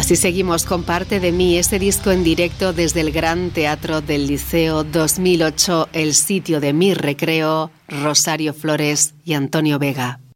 Así seguimos con Parte de mí, ese disco en directo desde el Gran Teatro del Liceo 2008, el sitio de mi recreo, Rosario Flores y Antonio Vega.